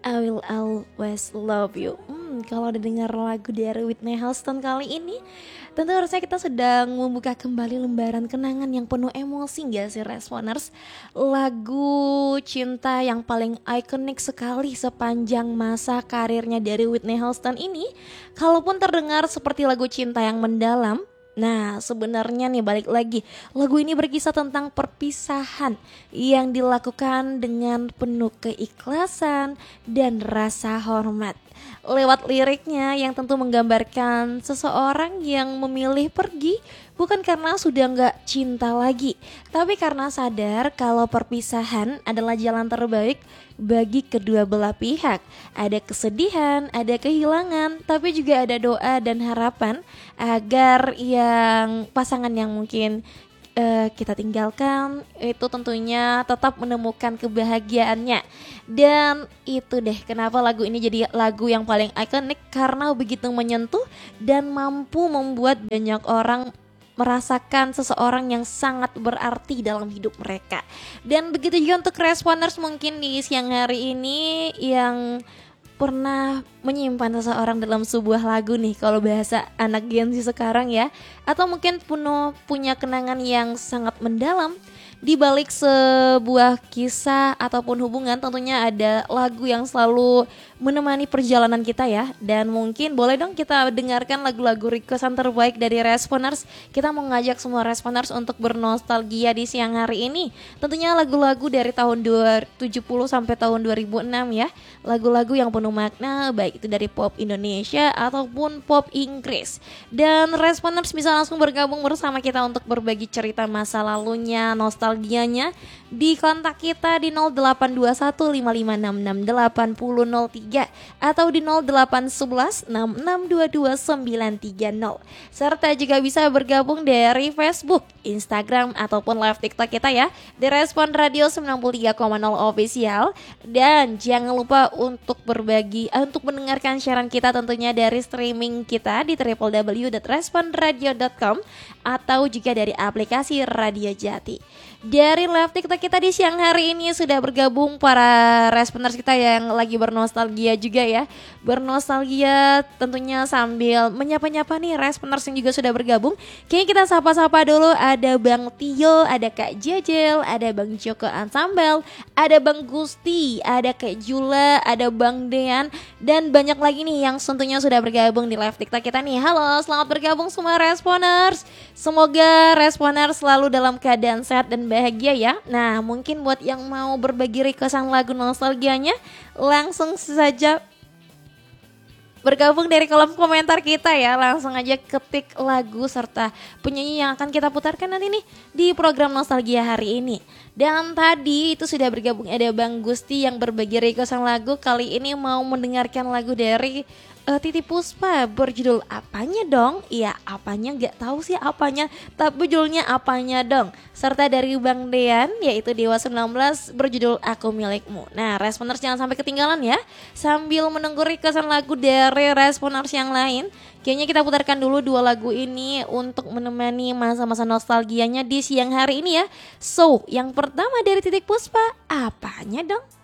I will always love you. Kalau didengar lagu dari Whitney Houston kali ini, tentu harusnya kita sedang membuka kembali lembaran kenangan yang penuh emosi gak sih Responers? Lagu cinta yang paling ikonik sekali sepanjang masa karirnya dari Whitney Houston ini, kalaupun terdengar seperti lagu cinta yang mendalam, nah sebenarnya nih balik lagi, lagu ini berkisah tentang perpisahan yang dilakukan dengan penuh keikhlasan dan rasa hormat. Lewat liriknya yang tentu menggambarkan seseorang yang memilih pergi bukan karena sudah gak cinta lagi, tapi karena sadar kalau perpisahan adalah jalan terbaik bagi kedua belah pihak. Ada kesedihan, ada kehilangan, tapi juga ada doa dan harapan agar yang pasangan yang mungkin kita tinggalkan itu tentunya tetap menemukan kebahagiaannya. Dan itu deh kenapa lagu ini jadi lagu yang paling ikonik, karena begitu menyentuh dan mampu membuat banyak orang merasakan seseorang yang sangat berarti dalam hidup mereka. Dan begitu juga untuk Responers mungkin di siang hari ini yang pernah menyimpan seseorang dalam sebuah lagu nih, kalau bahasa anak Gen Z sekarang ya, atau mungkin punya kenangan yang sangat mendalam di balik sebuah kisah ataupun hubungan. Tentunya ada lagu yang selalu menemani perjalanan kita ya. Dan mungkin boleh dong kita dengarkan lagu-lagu requestan terbaik dari Responers. Kita mau ngajak semua Responers untuk bernostalgia di siang hari ini. Tentunya lagu-lagu dari tahun 2070 sampai tahun 2006 ya. Lagu-lagu yang penuh makna, baik itu dari pop Indonesia ataupun pop Inggris. Dan Responers bisa langsung bergabung bersama kita untuk berbagi cerita masa lalunya, nostalgianya di kontak kita di 082155668003 atau di 081166222930. Serta juga bisa bergabung dari Facebook, Instagram ataupun live TikTok kita ya di Respon Radio 93,0 Official. Dan jangan lupa untuk untuk mendengarkan siaran kita tentunya dari streaming kita di www.responradio.com atau juga dari aplikasi Radio Jati. Dari live TikTok kita di siang hari ini sudah bergabung para Responers kita yang lagi bernostalgia juga ya. Bernostalgia tentunya sambil menyapa-nyapa nih Responers yang juga sudah bergabung. Kayaknya kita sapa-sapa dulu. Ada Bang Tio, ada Kak Jejel, ada Bang Joko Ansambal, ada Bang Gusti, ada Kak Jula, ada Bang Dean, dan banyak lagi nih yang tentunya sudah bergabung di live TikTok kita nih. Halo, selamat bergabung semua Responers. Semoga Responers selalu dalam keadaan sehat dan bahagia ya. Nah, mungkin buat yang mau berbagi requestan lagu nostalgianya, langsung saja bergabung dari kolom komentar kita ya. Langsung aja ketik lagu serta penyanyi yang akan kita putarkan nanti nih di program nostalgia hari ini. Dan tadi itu sudah bergabung ada Bang Gusti yang berbagi requestan lagu. Kali ini mau mendengarkan lagu dari Titiek Puspa berjudul Apanya Dong. Iya, apanya gak tahu sih apanya, tapi judulnya Apanya Dong. Serta dari Bang Dean yaitu Dewa 19 berjudul Aku Milikmu. Nah, Responers jangan sampai ketinggalan ya. Sambil menunggu requestan lagu dari Responers yang lain, kayaknya kita putarkan dulu dua lagu ini untuk menemani masa-masa nostalgianya di siang hari ini ya. So, yang pertama dari Titiek Puspa, Apanya Dong.